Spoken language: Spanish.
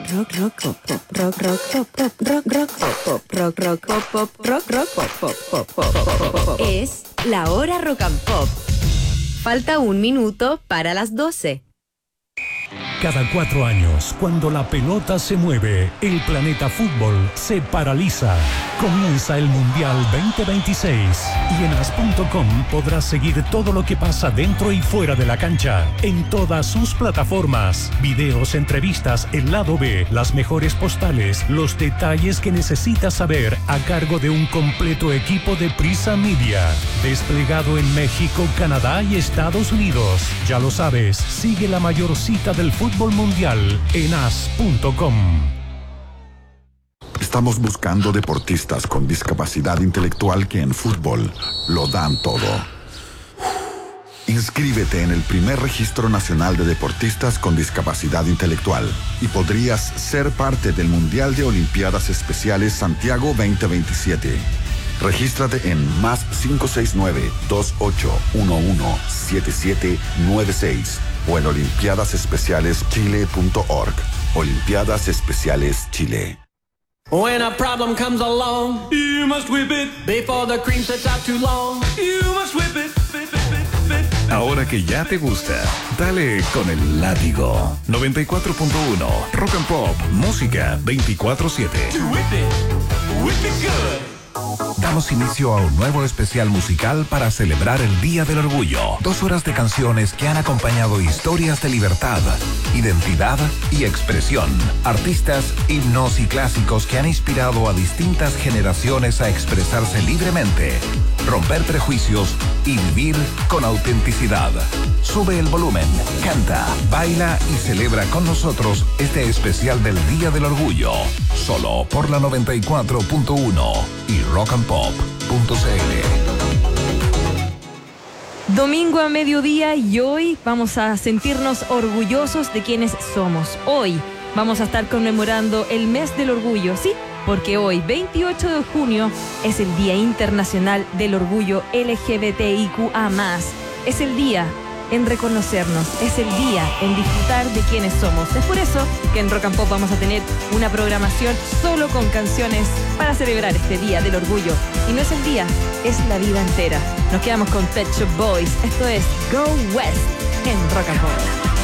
Es la hora rock and pop. Falta 1 minuto para las 12. Cada 4 años, cuando la pelota se mueve, el planeta fútbol se paraliza. Comienza el Mundial 2026 y en as.com podrás seguir todo lo que pasa dentro y fuera de la cancha, en todas sus plataformas. Videos, entrevistas, el lado B, las mejores postales, los detalles que necesitas saber a cargo de un completo equipo de Prisa Media, desplegado en México, Canadá y Estados Unidos. Ya lo sabes, sigue la mayor cita del fútbol mundial en as.com. Estamos buscando deportistas con discapacidad intelectual que en fútbol lo dan todo. Inscríbete en el primer registro nacional de deportistas con discapacidad intelectual y podrías ser parte del Mundial de Olimpiadas Especiales Santiago 2027. Regístrate en +569 2811 7796 o en olimpiadasespecialeschile.org. Olimpiadas Especiales Chile. When a problem comes along, you must whip it before the cream sets out too long. You must whip it, whip it, whip it. Ahora que ya te gusta, dale con el látigo. 94.1 Rock and Pop, música 24/7. Whip it good. Damos inicio a un nuevo especial musical para celebrar el Día del Orgullo. 2 horas de canciones que han acompañado historias de libertad, identidad y expresión. Artistas, himnos y clásicos que han inspirado a distintas generaciones a expresarse libremente, romper prejuicios y vivir con autenticidad. Sube el volumen, canta, baila y celebra con nosotros este especial del Día del Orgullo. Solo por la 94.1 y rockandpop.cl. Domingo a mediodía y hoy vamos a sentirnos orgullosos de quienes somos. Hoy vamos a estar conmemorando el mes del orgullo, ¿sí? Porque hoy, 28 de junio, es el Día Internacional del Orgullo LGBTIQA+. Es el día en reconocernos, es el día en disfrutar de quienes somos. Es por eso que en Rock and Pop vamos a tener una programación solo con canciones para celebrar este Día del Orgullo. Y no es el día, es la vida entera. Nos quedamos con Pet Shop Boys. Esto es Go West en Rock and Pop.